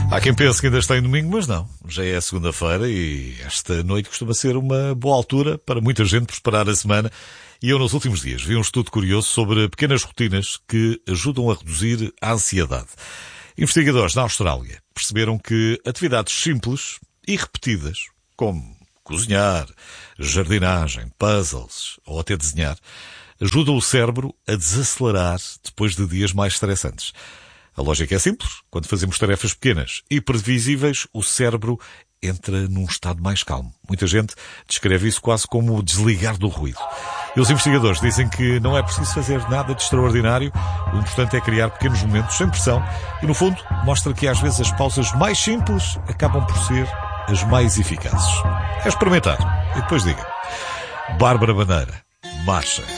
Há quem pense que ainda está em domingo, mas não. Já é segunda-feira e esta noite costuma ser uma boa altura para muita gente preparar a semana. E eu, nos últimos dias, vi um estudo curioso sobre pequenas rotinas que ajudam a reduzir a ansiedade. Investigadores na Austrália perceberam que atividades simples e repetidas, como cozinhar, jardinagem, puzzles ou até desenhar, ajudam o cérebro a desacelerar depois de dias mais estressantes. A lógica é simples. Quando fazemos tarefas pequenas e previsíveis, o cérebro entra num estado mais calmo. Muita gente descreve isso quase como o desligar do ruído. E os investigadores dizem que não é preciso fazer nada de extraordinário. O importante é criar pequenos momentos sem pressão e, no fundo, mostra que às vezes as pausas mais simples acabam por ser as mais eficazes. É experimentar. E depois diga. Bárbara Bandeira. Marcha.